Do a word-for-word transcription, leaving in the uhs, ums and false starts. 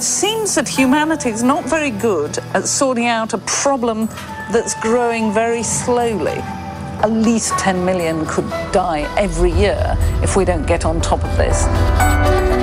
It seems that humanity is not very good at sorting out a problem that's growing very slowly. At least ten million could die every year if we don't get on top of this.